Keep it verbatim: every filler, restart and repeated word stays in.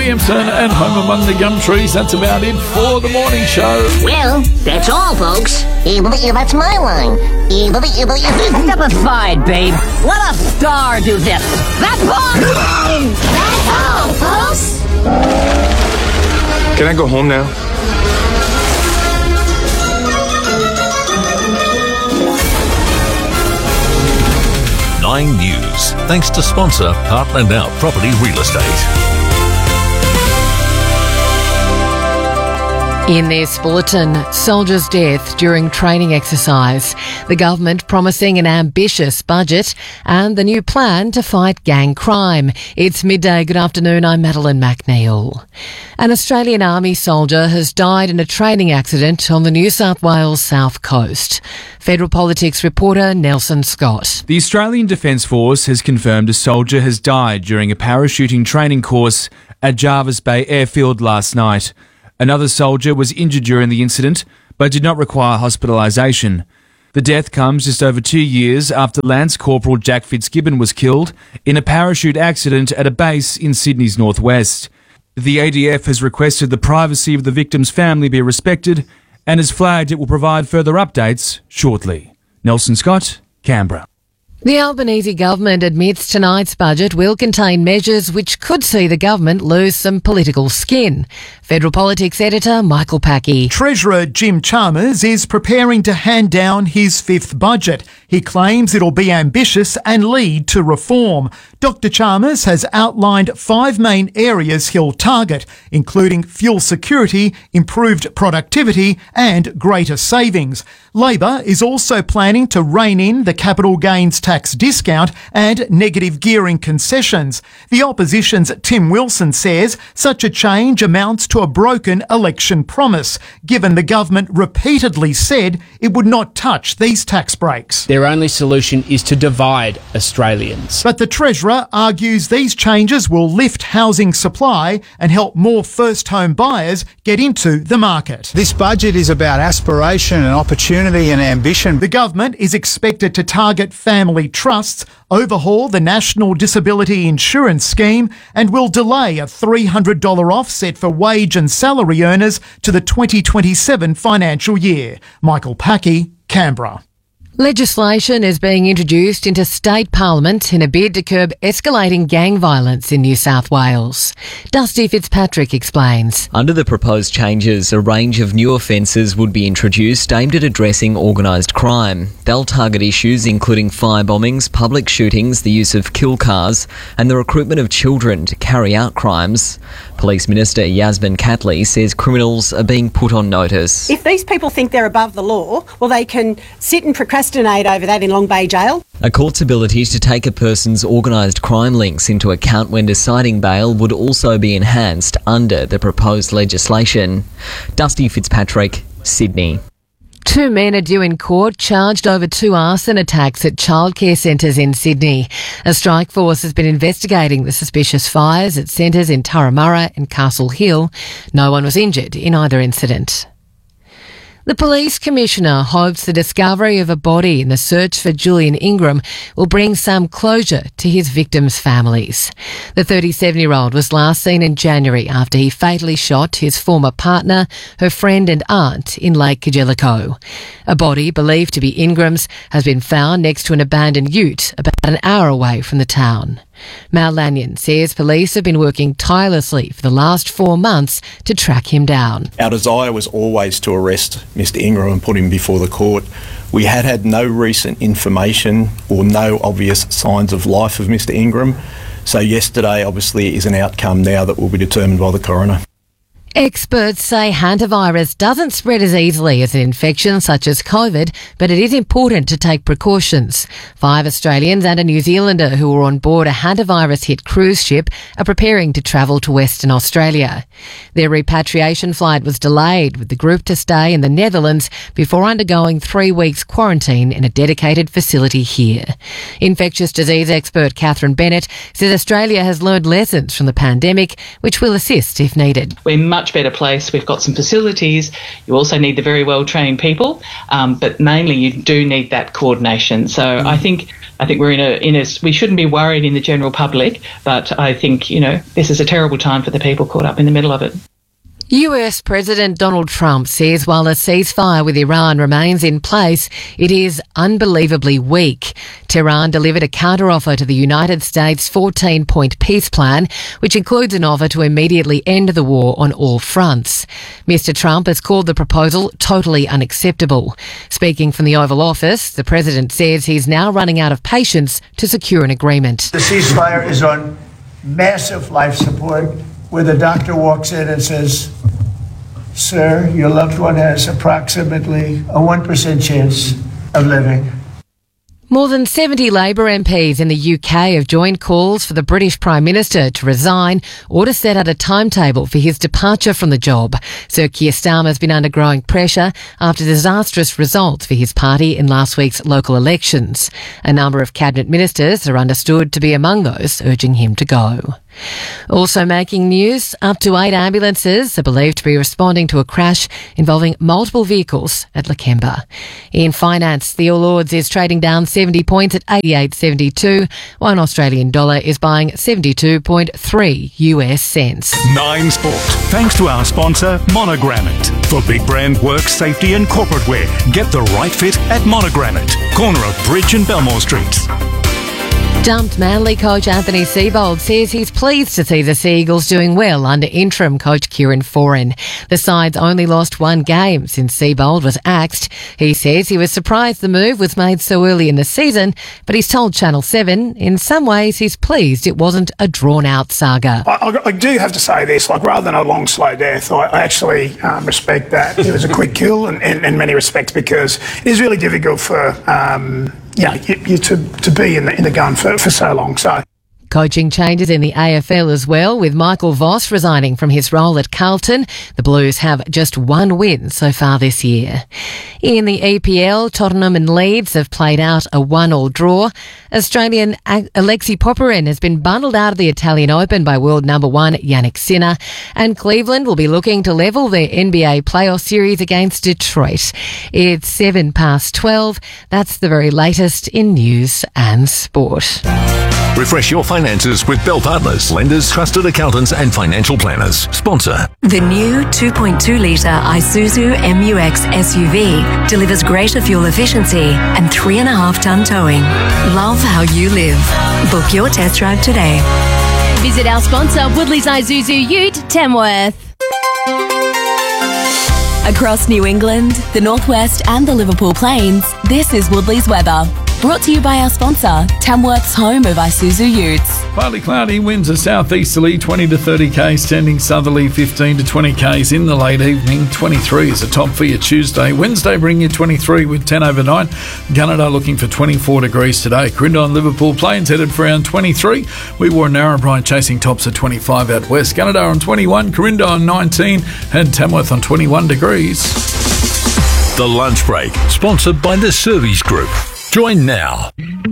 Williamson and home among the gum trees. That's about it for the morning show. Well, that's all, folks. That's my line. Stupefy, babe. Let a star do this. That's all. That's all, folks. Can I go home now? Nine News, thanks to sponsor Partner Now Property Real Estate. In this bulletin, soldier's death during training exercise, the government promising an ambitious budget and the new plan to fight gang crime. It's midday. Good afternoon, I'm Madeline McNeil. An Australian Army soldier has died in a training accident on the New South Wales south coast. Federal Politics reporter Nelson Scott. The Australian Defence Force has confirmed a soldier has died during a parachuting training course at Jervis Bay Airfield last night. Another soldier was injured during the incident, but did not require hospitalisation. The death comes just over two years after Lance Corporal Jack Fitzgibbon was killed in a parachute accident at a base in Sydney's northwest. The A D F has requested the privacy of the victim's family be respected and has flagged it will provide further updates shortly. Nelson Scott, Canberra. The Albanese government admits tonight's budget will contain measures which could see the government lose some political skin. Federal Politics editor Michael Packey. Treasurer Jim Chalmers is preparing to hand down his fifth budget. He claims it'll be ambitious and lead to reform. Doctor Chalmers has outlined five main areas he'll target, including fuel security, improved productivity and greater savings. Labor is also planning to rein in the capital gains tax discount and negative gearing concessions. The opposition's Tim Wilson says such a change amounts to a broken election promise, given the government repeatedly said it would not touch these tax breaks. Their only solution is to divide Australians. But the Treasurer argues these changes will lift housing supply and help more first home buyers get into the market. This budget is about aspiration and opportunity and ambition. The government is expected to target family trusts, overhaul the National Disability Insurance Scheme and will delay a three hundred dollars offset for wage and salary earners to the twenty twenty-seven financial year. Michael Packey, Canberra. Legislation is being introduced into state parliament in a bid to curb escalating gang violence in New South Wales. Dusty Fitzpatrick explains. Under the proposed changes, a range of new offences would be introduced aimed at addressing organised crime. They'll target issues including firebombings, public shootings, the use of kill cars and the recruitment of children to carry out crimes. Police Minister Yasmin Catley says criminals are being put on notice. If these people think they're above the law, well, they can sit and procrastinate over that in Long Bay Jail. A court's ability to take a person's organised crime links into account when deciding bail would also be enhanced under the proposed legislation. Dusty Fitzpatrick, Sydney. Two men are due in court charged over two arson attacks at childcare centres in Sydney. A strike force has been investigating the suspicious fires at centres in Turramurra and Castle Hill. No one was injured in either incident. The Police Commissioner hopes the discovery of a body in the search for Julian Ingram will bring some closure to his victims' families. The thirty-seven-year-old was last seen in January after he fatally shot his former partner, her friend and aunt in Lake Kajelico. A body believed to be Ingram's has been found next to an abandoned ute about an hour away from the town. Mal Lanyon says police have been working tirelessly for the last four months to track him down. Our desire was always to arrest Mister Ingram and put him before the court. We had had no recent information or no obvious signs of life of Mister Ingram. So yesterday obviously is an outcome now that will be determined by the coroner. Experts say hantavirus doesn't spread as easily as an infection such as COVID, but it is important to take precautions. Five Australians and a New Zealander who were on board a hantavirus-hit cruise ship are preparing to travel to Western Australia. Their repatriation flight was delayed, with the group to stay in the Netherlands before undergoing three weeks quarantine in a dedicated facility here. Infectious disease expert Catherine Bennett says Australia has learned lessons from the pandemic, which will assist if needed. We're much much better place. We've got some facilities. You also need the very well-trained people, um, but mainly you do need that coordination. So mm. I think I think we're in a in a we shouldn't be worried in the general public, but I think, you know, this is a terrible time for the people caught up in the middle of it. U S President Donald Trump says while a ceasefire with Iran remains in place, it is unbelievably weak. Tehran delivered a counteroffer to the United States' fourteen-point peace plan, which includes an offer to immediately end the war on all fronts. Mister Trump has called the proposal totally unacceptable. Speaking from the Oval Office, the president says he's now running out of patience to secure an agreement. The ceasefire is on massive life support, where the doctor walks in and says, "Sir, your loved one has approximately a one percent chance of living." More than seventy Labor M Ps in the U K have joined calls for the British Prime Minister to resign or to set out a timetable for his departure from the job. Sir Keir Starmer has been under growing pressure after disastrous results for his party in last week's local elections. A number of cabinet ministers are understood to be among those urging him to go. Also making news, up to eight ambulances are believed to be responding to a crash involving multiple vehicles at Lakemba. In finance, the All Ords is trading down seventy points at eighty-eight seventy-two. One Australian dollar is buying seventy-two point three U S cents. Nine Sport, thanks to our sponsor Monogrammet. For big brand work, safety and corporate wear, get the right fit at Monogrammet, corner of Bridge and Belmore Streets. Dumped Manly coach Anthony Seibold says he's pleased to see the Sea Eagles doing well under interim coach Kieran Foran. The side's only lost one game since Seibold was axed. He says he was surprised the move was made so early in the season, but he's told Channel seven in some ways he's pleased it wasn't a drawn-out saga. I, I do have to say this, like rather than a long, slow death, I, I actually um, respect that. It was a quick kill in, in, in many respects because it is really difficult for... Um, Yeah, you, you to, to be in the, in the gun for, for so long. So, coaching changes in the A F L as well, with Michael Voss resigning from his role at Carlton. The Blues have just one win so far this year. In the E P L, Tottenham and Leeds have played out a one-all draw. Australian Alexei Popyrin has been bundled out of the Italian Open by world number one Jannik Sinner, and Cleveland will be looking to level their N B A playoff series against Detroit. It's seven past twelve. That's the very latest in news and sport. Refresh your finances with Bell Partners, lenders, trusted accountants and financial planners. Sponsor. The new two point two litre Isuzu M U X S U V delivers greater fuel efficiency and three and a half tonne towing. Love how you live. Book your test drive today. Visit our sponsor, Woodley's Isuzu Ute, Tamworth. Across New England, the Northwest and the Liverpool Plains, this is Woodley's weather. Brought to you by our sponsor, Tamworth's home of Isuzu Utes. Partly cloudy, winds are southeasterly, twenty to thirty k's, tending southerly, fifteen to twenty k's in the late evening. twenty-three is a top for your Tuesday. Wednesday bring you twenty-three with ten over nine. Gunnedah looking for twenty-four degrees today. Crindon, Liverpool Plains headed for around twenty-three. We wore Narrabri chasing tops at twenty-five out west. Gunnedah on twenty-one, Corinda on nineteen, and Tamworth on twenty-one degrees. The Lunch Break, sponsored by the Service Group. Join now.